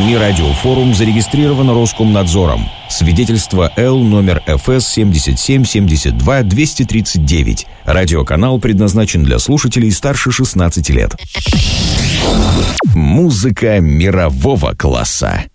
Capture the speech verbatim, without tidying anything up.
СМИ «Радиофорум» зарегистрировано Роскомнадзором. Свидетельство Л номер эф эс семь семь семь два два три девять. Радиоканал предназначен для слушателей старше шестнадцати лет. Музыка мирового класса.